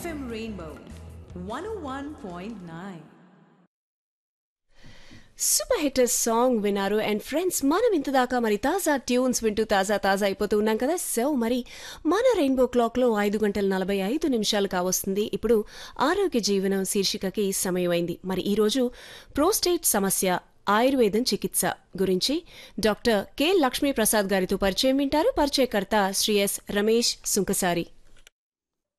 FM Rainbow 101.9. Super hit song విన్నారు and friends, మనం ఇంతదాకా మరి తాజా ట్యూన్స్ వింటూ తాజా అయిపోతూ ఉన్నాం కదా. సో మరి మన రెయిన్బో క్లాక్లో 5:45 కావస్తుంది. ఇప్పుడు ఆరోగ్య జీవనం శీర్షికకి సమయమైంది. మరి ఈరోజు ప్రోస్టేట్ సమస్య ఆయుర్వేదం చికిత్స గురించి డాక్టర్ కె లక్ష్మీప్రసాద్ గారితో పరిచయం వింటారు. పరిచయకర్త శ్రీ ఎస్ రమేష్ సుంకసారి.